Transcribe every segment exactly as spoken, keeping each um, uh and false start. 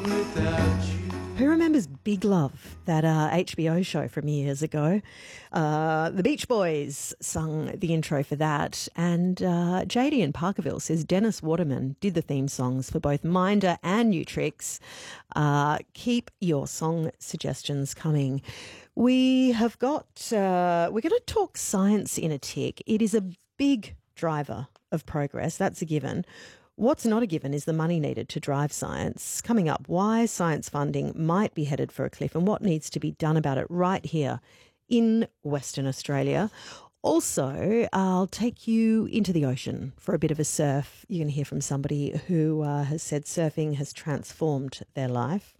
without you. Who remembers Big Love, that uh, H B O show from years ago? Uh, the Beach Boys sung the intro for that. And uh, J D in Parkerville says Dennis Waterman did the theme songs for both Minder and New Tricks. Uh, keep your song suggestions coming. We have got, uh, we're going to talk science in a tick. It is a big driver of progress. That's a given. What's not a given is the money needed to drive science. Coming up, why science funding might be headed for a cliff and what needs to be done about it right here in Western Australia. Also, I'll take you into the ocean for a bit of a surf. You're going to hear from somebody who uh, has said surfing has transformed their life.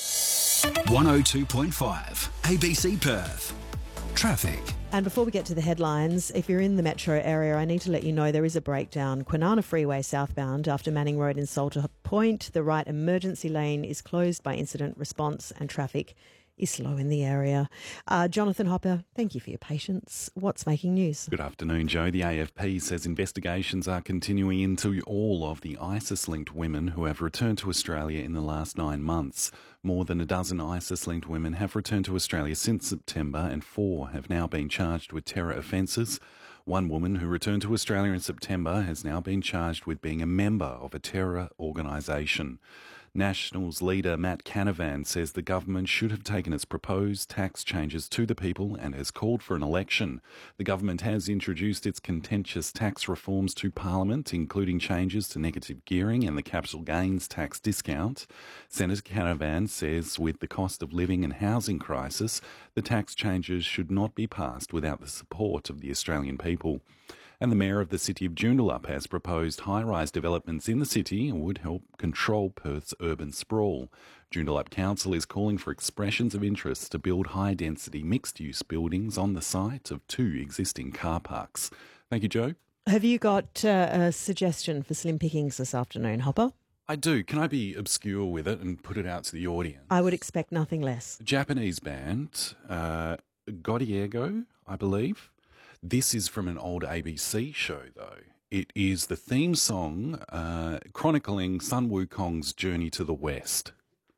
one oh two point five A B C Perth. Traffic. And before we get to the headlines, if you're in the metro area, I need to let you know there is a breakdown. Kwinana Freeway southbound after Manning Road in Salter Point. The right emergency lane is closed by incident response and traffic is slow in the area. Uh, Jonathan Hopper, thank you for your patience. What's making news? Good afternoon, Joe. The A F P says investigations are continuing into all of the ISIS-linked women who have returned to Australia in the last nine months. More than a dozen ISIS-linked women have returned to Australia since September, and four have now been charged with terror offences. One woman who returned to Australia in September has now been charged with being a member of a terror organisation. Nationals leader Matt Canavan says the government should have taken its proposed tax changes to the people and has called for an election. The government has introduced its contentious tax reforms to Parliament, including changes to negative gearing and the capital gains tax discount. Senator Canavan says with the cost of living and housing crisis, the tax changes should not be passed without the support of the Australian people. And the Mayor of the City of Joondalup has proposed high-rise developments in the city and would help control Perth's urban sprawl. Joondalup Council is calling for expressions of interest to build high-density mixed-use buildings on the site of two existing car parks. Thank you, Joe. Have you got uh, a suggestion for slim pickings this afternoon, Hopper? I do. Can I be obscure with it and put it out to the audience? I would expect nothing less. A Japanese band, uh, Godiego, I believe. This is from an old A B C show, though. It is the theme song uh, chronicling Sun Wukong's journey to the West.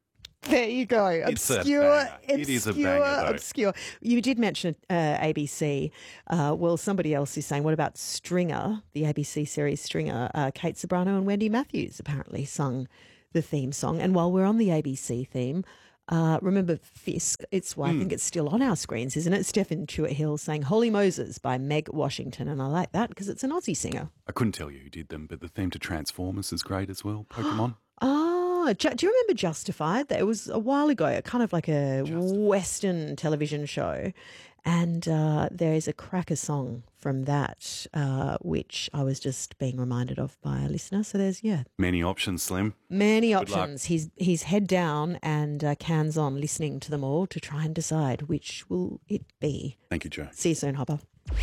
There you go. It's obscure, a banger. obscure, It is a banger, though. obscure. You did mention uh, A B C. Uh, well, somebody else is saying, what about Stringer, the A B C series Stringer? Uh, Kate Sobrano and Wendy Matthews apparently sung the theme song. And while we're on the A B C theme, Uh, remember Fisk? It's well, I Mm. think it's still on our screens, isn't it? Stephen Chewett Hill saying Holy Moses by Meg Washington. And I like that because it's an Aussie singer. I couldn't tell you who did them, but the theme to Transformers is great as well. Pokemon. Oh, do you remember Justified? It was a while ago, kind of like a Justified. Western television show. And uh, there is a cracker song from that, uh, which I was just being reminded of by a listener. So there's, yeah, Many options, Slim. many Good luck. options. He's he's head down and uh, cans on, listening to them all to try and decide which will it be. Thank you, Joe. See you soon, Hopper.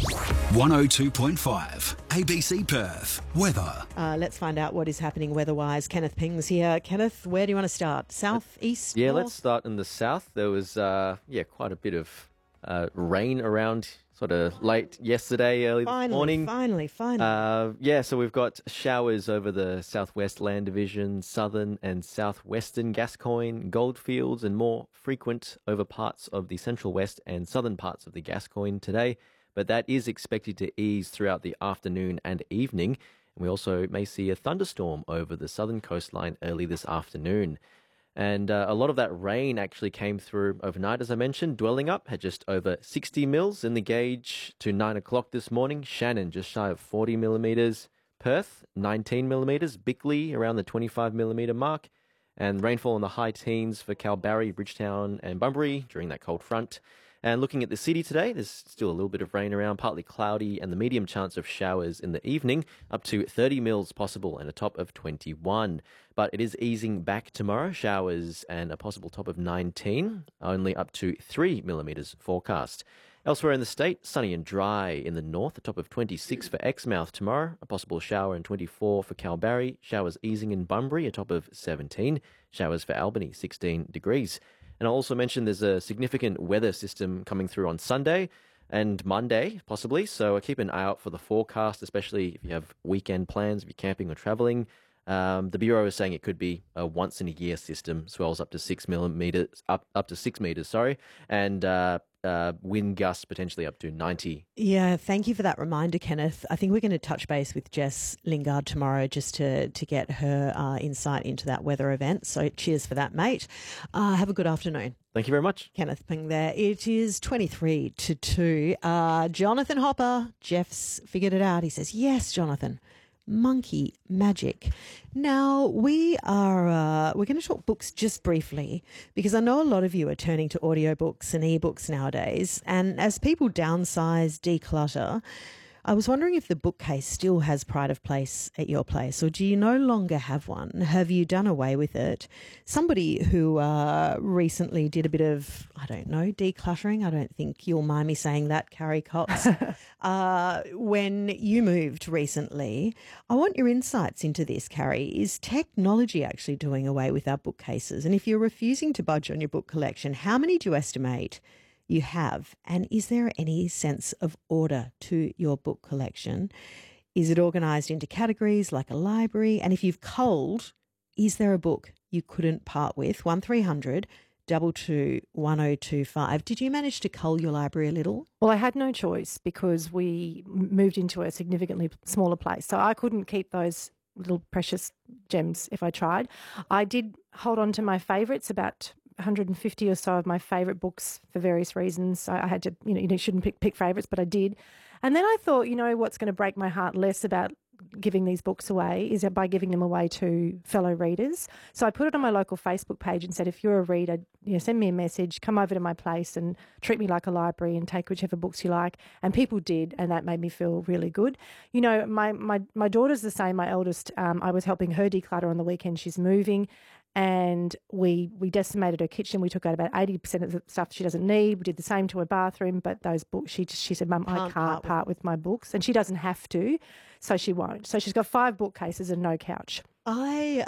one oh two point five A B C Perth. Weather. Uh, let's find out what is happening weather-wise. Kenneth Ping's here. Kenneth, where do you want to start? South, east, Yeah, north? let's start in the south. There was, uh, yeah, quite a bit of uh, rain around sort of late yesterday, early Finally, this morning. finally, finally. Uh, yeah, so we've got showers over the southwest land division, southern and southwestern Gascoyne, Goldfields, and more frequent over parts of the central west and southern parts of the Gascoyne today. But that is expected to ease throughout the afternoon and evening. And we also may see a thunderstorm over the southern coastline early this afternoon. And uh, a lot of that rain actually came through overnight, as I mentioned. Dwelling up had just over sixty mils in the gauge to nine o'clock this morning. Shannon just shy of forty millimetres. Perth, nineteen millimetres. Bickley around the twenty-five millimetre mark. And rainfall in the high teens for Kalbarri, Bridgetown and Bunbury during that cold front. And looking at the city today, there's still a little bit of rain around, partly cloudy, and the medium chance of showers in the evening, up to thirty mils possible and a top of twenty-one. But it is easing back tomorrow, showers and a possible top of nineteen, only up to three millimetres forecast. Elsewhere in the state, sunny and dry in the north, a top of twenty-six for Exmouth tomorrow, a possible shower and twenty-four for Kalbarri, showers easing in Bunbury, a top of seventeen, showers for Albany, sixteen degrees. And I'll also mention there's a significant weather system coming through on Sunday and Monday, possibly. So keep an eye out for the forecast, especially if you have weekend plans, if you're camping or travelling. Um, the Bureau is saying it could be a once in a year system, swells up to six millimeters, up up to six meters, sorry, and uh, uh, wind gusts potentially up to ninety. Yeah, thank you for that reminder, Kenneth. I think we're going to touch base with Jess Lingard tomorrow just to to get her uh, insight into that weather event. So cheers for that, mate. Uh, have a good afternoon. Thank you very much. Kenneth Ping there. It is twenty-three to two. Uh, Jonathan Hopper, Jeff's figured it out. He says, yes, Jonathan. Monkey magic. Now we are uh, we're going to talk books just briefly because I know a lot of you are turning to audiobooks and ebooks nowadays, and as people downsize, declutter, I was wondering if the bookcase still has pride of place at your place, or do you no longer have one? Have you done away with it? Somebody who uh, recently did a bit of, I don't know, decluttering, I don't think you'll mind me saying that, Carrie Cox, uh, when you moved recently. I want your insights into this, Carrie. Is technology actually doing away with our bookcases? And if you're refusing to budge on your book collection, how many do you estimate you have? And is there any sense of order to your book collection? Is it organised into categories like a library? And if you've culled, is there a book you couldn't part with? one three hundred two two one oh two five. Did you manage to cull your library a little? Well, I had no choice because we moved into a significantly smaller place. So I couldn't keep those little precious gems if I tried. I did hold on to my favourites, about one hundred fifty or so of my favourite books for various reasons. I, I had to, you know, you shouldn't pick, pick favourites, but I did. And then I thought, you know, what's going to break my heart less about giving these books away is by giving them away to fellow readers. So I put it on my local Facebook page and said, if you're a reader, you know, send me a message, come over to my place and treat me like a library and take whichever books you like. And people did, and that made me feel really good. You know, my my, my daughter's the same, my eldest. Um, I was helping her declutter on the weekend. She's moving. And we we decimated her kitchen. We took out about eighty percent of the stuff she doesn't need. We did the same to her bathroom, but those books, she just, she said, Mum, I can't part, part with my books. And she doesn't have to, so she won't. So she's got five bookcases and no couch. I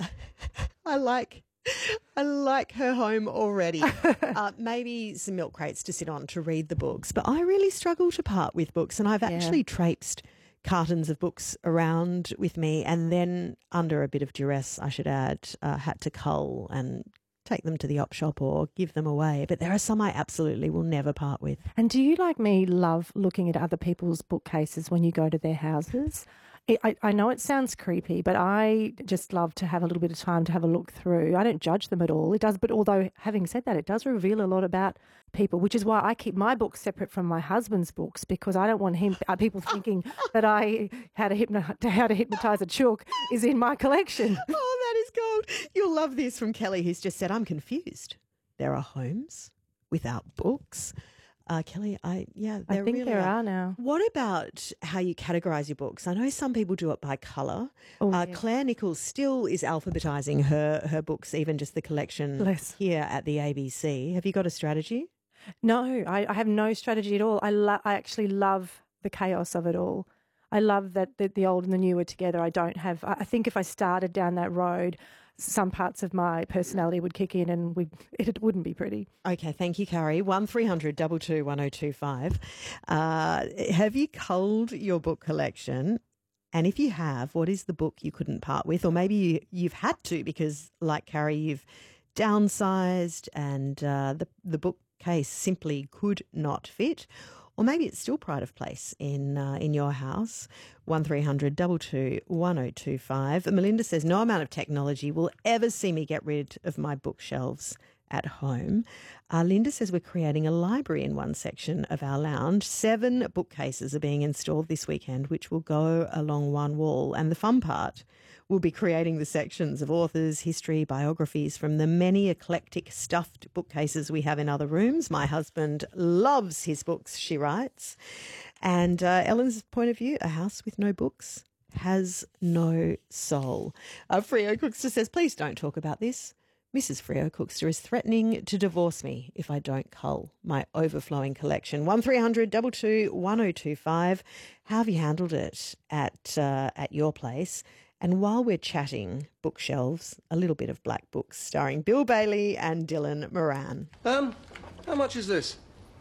I like I like her home already. uh, maybe some milk crates to sit on to read the books, but I really struggle to part with books, and I've Yeah. actually traipsed cartons of books around with me, and then under a bit of duress, I should add, uh, had to cull and take them to the op shop or give them away. But there are some I absolutely will never part with. And do you, like me, love looking at other people's bookcases when you go to their houses? It, I, I know it sounds creepy, but I just love to have a little bit of time to have a look through. I don't judge them at all. It does, but although having said that, it does reveal a lot about people, which is why I keep my books separate from my husband's books, because I don't want him uh, people thinking that I how to hypno how to hypnotise a chook is in my collection. Oh, that is gold. You'll love this from Kelly, who's just said, I'm confused. There are homes without books. Uh, Kelly, I yeah, I there think really there are. are now. What about how you categorise your books? I know some people do it by colour. Oh, uh, yeah. Claire Nichols still is alphabetising her her books, even just the collection Bless. here at the A B C. Have you got a strategy? No, I, I have no strategy at all. I lo- I actually love the chaos of it all. I love that the, the old and the new are together. I don't have. I I think if I started down that road, some parts of my personality would kick in, and we it wouldn't be pretty. Okay, thank you, Carrie. One three hundred two two one oh two five. Uh, have you culled your book collection? And if you have, what is the book you couldn't part with? Or maybe you, you've had to because, like Carrie, you've downsized and uh, the the bookcase simply could not fit. Or maybe it's still pride of place in uh, in your house. One three hundred two two one oh two five. Melinda says, no amount of technology will ever see me get rid of my bookshelves at home. Uh, Linda says we're creating a library in one section of our lounge. Seven bookcases are being installed this weekend, which will go along one wall. And the fun part will be creating the sections of authors, history, biographies from the many eclectic stuffed bookcases we have in other rooms. My husband loves his books, she writes. And uh, Ellen's point of view, a house with no books has no soul. Uh, Freo Cookster says, please don't talk about this. Missus Freo Cookster is threatening to divorce me if I don't cull my overflowing collection. One three hundred two two one oh two five. How have you handled it at uh, at your place? And while we're chatting bookshelves, a little bit of Black Books starring Bill Bailey and Dylan Moran. Um, how much is this?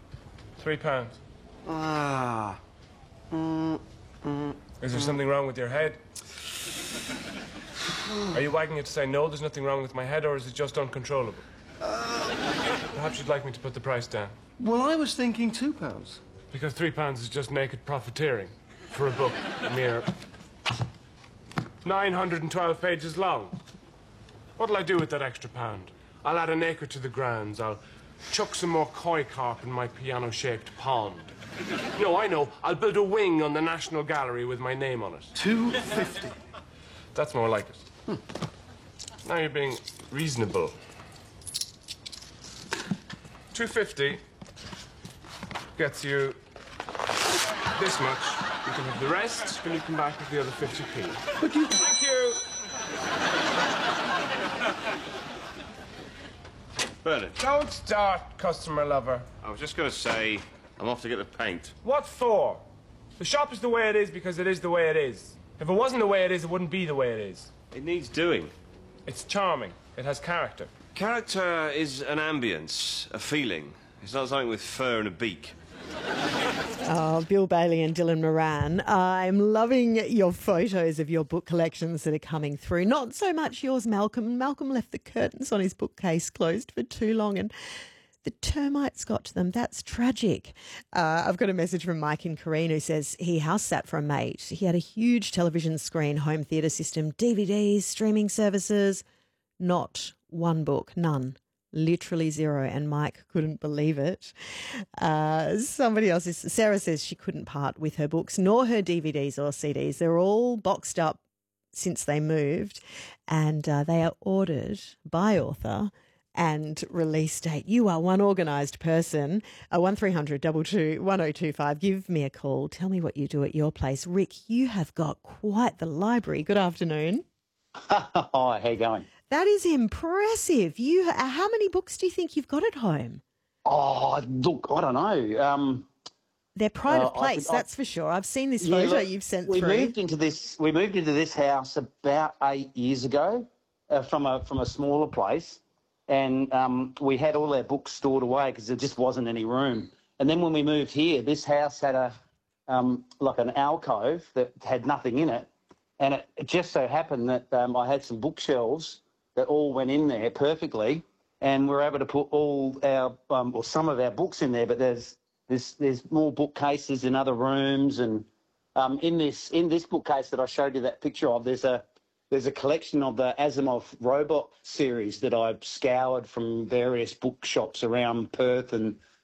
Three pounds. Ah. Mm, mm, Is there something wrong with your head? Are you wagging it to say no, there's nothing wrong with my head, or is it just uncontrollable? Uh... Perhaps you'd like me to put the price down. Well, I was thinking two pounds. Because three pounds is just naked profiteering for a book a mere nine hundred and twelve pages long. What'll I do with that extra pound? I'll add an acre to the grounds. I'll chuck some more koi carp in my piano-shaped pond. No, I know. I'll build a wing on the National Gallery with my name on it. Two fifty. That's more like it. Hmm. Now you're being reasonable. Two fifty gets you this much. You can have the rest when you come back with the other fifty p. But you... Thank you. Bernard. Don't start, customer lover. I was just going to say, I'm off to get the paint. What for? The shop is the way it is because it is the way it is. If it wasn't the way it is, it wouldn't be the way it is. It needs doing. It's charming. It has character. Character is an ambience, a feeling. It's not something with fur and a beak. Oh, Bill Bailey and Dylan Moran. I'm loving your photos of your book collections that are coming through. Not so much yours, Malcolm. Malcolm left the curtains on his bookcase closed for too long and the termites got to them. That's tragic. Uh, I've got a message from Mike in Corrine who says he house sat for a mate. He had a huge television screen, home theatre system, D V Ds, streaming services. Not one book, none. Literally zero, and Mike couldn't believe it. Uh, somebody else is, Sarah says she couldn't part with her books, nor her D V Ds or C Ds. They're all boxed up since they moved, and uh, they are ordered by author and release date. You are one organised person. Uh, one three hundred two two one oh two five. Give me a call. Tell me what you do at your place. Rick, you have got quite the library. Good afternoon. Hi, how you going? That is impressive. You, how many books do you think you've got at home? Oh, look, I don't know. Um, They're pride uh, of place, I, I, that's for sure. I've seen this yeah, photo look, you've sent we through. Moved into this, we moved into this house about eight years ago uh, from a from a smaller place, and um, we had all our books stored away because there just wasn't any room. And then when we moved here, this house had a um, like an alcove that had nothing in it, and it, it just so happened that um, I had some bookshelves that all went in there perfectly, and we're able to put all our, um, or some of our books in there, but there's there's, there's more bookcases in other rooms, and um, in this in this bookcase that I showed you that picture of, there's a there's a collection of the Asimov robot series that I've scoured from various bookshops around Perth and